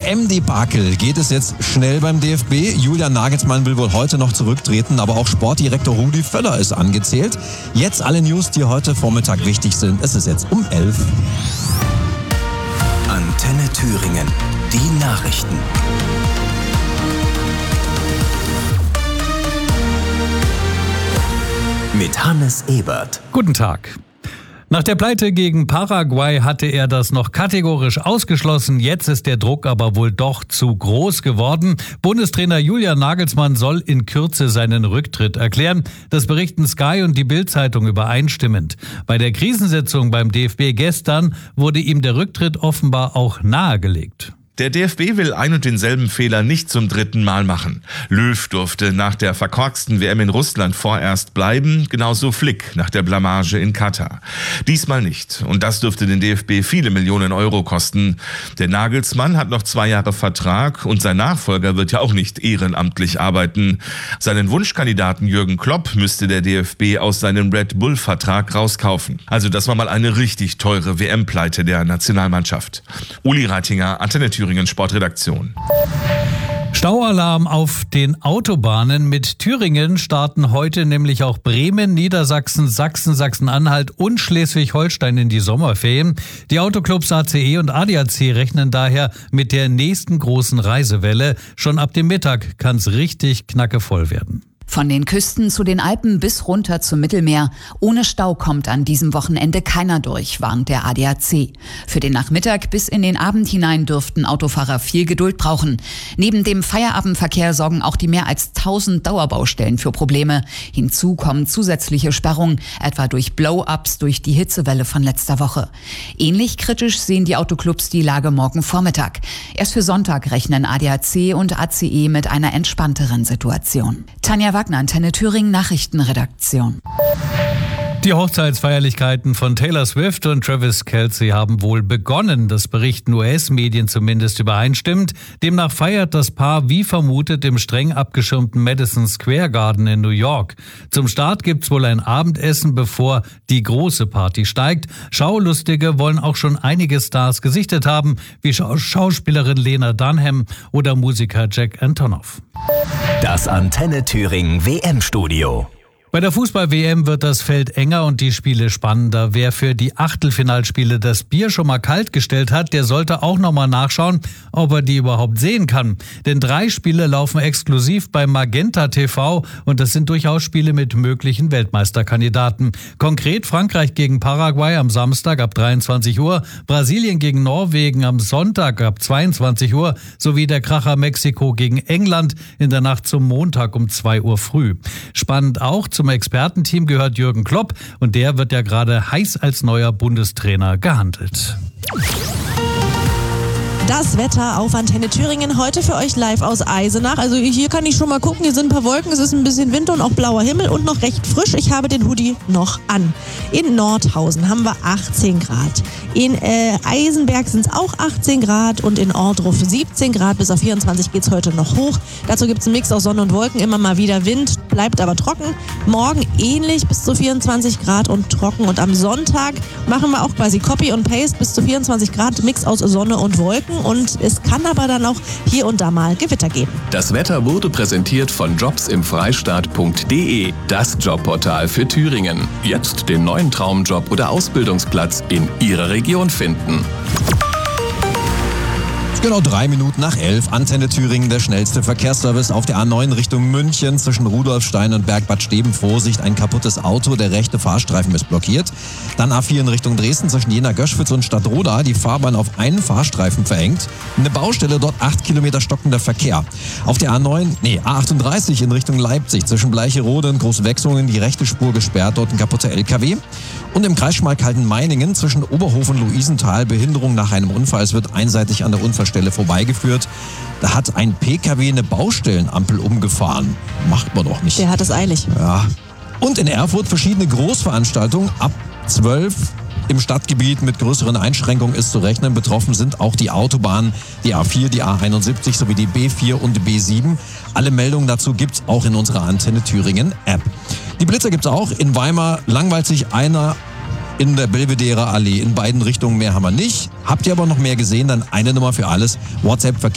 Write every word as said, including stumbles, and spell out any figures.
M-Debakel geht es jetzt schnell beim D F B. Julian Nagelsmann will wohl heute noch zurücktreten, aber auch Sportdirektor Rudi Völler ist angezählt. Jetzt alle News, die heute Vormittag wichtig sind. Es ist jetzt um elf. Antenne Thüringen, die Nachrichten. Mit Hannes Ebert. Guten Tag. Nach der Pleite gegen Paraguay hatte er das noch kategorisch ausgeschlossen. Jetzt ist der Druck aber wohl doch zu groß geworden. Bundestrainer Julian Nagelsmann soll in Kürze seinen Rücktritt erklären. Das berichten Sky und die Bild-Zeitung übereinstimmend. Bei der Krisensitzung beim D F B gestern wurde ihm der Rücktritt offenbar auch nahegelegt. Der D F B will ein und denselben Fehler nicht zum dritten Mal machen. Löw durfte nach der verkorksten W M in Russland vorerst bleiben, genauso Flick nach der Blamage in Katar. Diesmal nicht. Und das dürfte den D F B viele Millionen Euro kosten. Der Nagelsmann hat noch zwei Jahre Vertrag und sein Nachfolger wird ja auch nicht ehrenamtlich arbeiten. Seinen Wunschkandidaten Jürgen Klopp müsste der D F B aus seinem Red Bull-Vertrag rauskaufen. Also das war mal eine richtig teure W M-Pleite der Nationalmannschaft. Uli Reitinger, Antenne Thüringen. Sportredaktion. Staualarm auf den Autobahnen. Mit Thüringen starten heute nämlich auch Bremen, Niedersachsen, Sachsen, Sachsen-Anhalt und Schleswig-Holstein in die Sommerferien. Die Autoclubs A C E und A D A C rechnen daher mit der nächsten großen Reisewelle. Schon ab dem Mittag kann es richtig knackevoll werden. Von den Küsten zu den Alpen bis runter zum Mittelmeer. Ohne Stau kommt an diesem Wochenende keiner durch, warnt der A D A C. Für den Nachmittag bis in den Abend hinein dürften Autofahrer viel Geduld brauchen. Neben dem Feierabendverkehr sorgen auch die mehr als tausend Dauerbaustellen für Probleme. Hinzu kommen zusätzliche Sperrungen, etwa durch Blow-ups durch die Hitzewelle von letzter Woche. Ähnlich kritisch sehen die Autoclubs die Lage morgen Vormittag. Erst für Sonntag rechnen A D A C und A C E mit einer entspannteren Situation. Tanja Wagner, Antenne Thüringen, Nachrichtenredaktion. Die Hochzeitsfeierlichkeiten von Taylor Swift und Travis Kelce haben wohl begonnen. Das berichten U S-Medien zumindest übereinstimmend. Demnach feiert das Paar wie vermutet im streng abgeschirmten Madison Square Garden in New York. Zum Start gibt's wohl ein Abendessen, bevor die große Party steigt. Schaulustige wollen auch schon einige Stars gesichtet haben, wie Schauspielerin Lena Dunham oder Musiker Jack Antonoff. Das Antenne Thüringen W M-Studio. Bei der Fußball-W M wird das Feld enger und die Spiele spannender. Wer für die Achtelfinalspiele das Bier schon mal kalt gestellt hat, der sollte auch noch mal nachschauen, ob er die überhaupt sehen kann. Denn drei Spiele laufen exklusiv bei Magenta T V und das sind durchaus Spiele mit möglichen Weltmeisterkandidaten. Konkret Frankreich gegen Paraguay am Samstag ab dreiundzwanzig Uhr, Brasilien gegen Norwegen am Sonntag ab zweiundzwanzig Uhr sowie der Kracher Mexiko gegen England in der Nacht zum Montag um zwei Uhr früh. Spannend auch, zum Expertenteam gehört Jürgen Klopp und der wird ja gerade heiß als neuer Bundestrainer gehandelt. Das Wetter auf Antenne Thüringen heute für euch live aus Eisenach. Also hier kann ich schon mal gucken, hier sind ein paar Wolken, es ist ein bisschen Wind und auch blauer Himmel und noch recht frisch. Ich habe den Hoodie noch an. In Nordhausen haben wir achtzehn Grad. In äh, Eisenberg sind es auch achtzehn Grad und in Ordruf siebzehn Grad. Bis auf vierundzwanzig geht es heute noch hoch. Dazu gibt es einen Mix aus Sonne und Wolken, immer mal wieder Wind, bleibt aber trocken. Morgen ähnlich bis zu vierundzwanzig Grad und trocken. Und am Sonntag machen wir auch quasi Copy und Paste bis zu vierundzwanzig Grad, Mix aus Sonne und Wolken. Und es kann aber dann auch hier und da mal Gewitter geben. Das Wetter wurde präsentiert von jobs im freistaat punkt de, das Jobportal für Thüringen. Jetzt den neuen Traumjob oder Ausbildungsplatz in Ihrer Region finden. Genau drei Minuten nach elf. Antenne Thüringen, der schnellste Verkehrsservice auf der A neun Richtung München zwischen Rudolfstein und Bergbad Steben. Vorsicht, ein kaputtes Auto, der rechte Fahrstreifen ist blockiert. Dann A vier in Richtung Dresden zwischen Jena-Göschwitz und Stadtroda, die Fahrbahn auf einen Fahrstreifen verengt. Eine Baustelle, dort acht Kilometer stockender Verkehr. Auf der A neun, nee, A achtunddreißig in Richtung Leipzig zwischen Bleicherode und Großwechslungen die rechte Spur gesperrt, dort ein kaputter L K W. Und im Kreis Schmalkalden-Meiningen zwischen Oberhof und Luisenthal Behinderung nach einem Unfall. Es wird einseitig an der Unfallstelle vorbeigeführt. Da hat ein P K W eine Baustellenampel umgefahren. Macht man doch nicht. Der hat es eilig. Ja. Und in Erfurt verschiedene Großveranstaltungen ab zwölf im Stadtgebiet mit größeren Einschränkungen ist zu rechnen. Betroffen sind auch die Autobahnen, die A vier, die A einundsiebzig sowie die B vier und B sieben. Alle Meldungen dazu gibt's auch in unserer Antenne Thüringen App. Die Blitzer gibt's auch. In Weimar langweilt sich einer in der Belvedere Allee. In beiden Richtungen mehr haben wir nicht. Habt ihr aber noch mehr gesehen, dann eine Nummer für alles. WhatsApp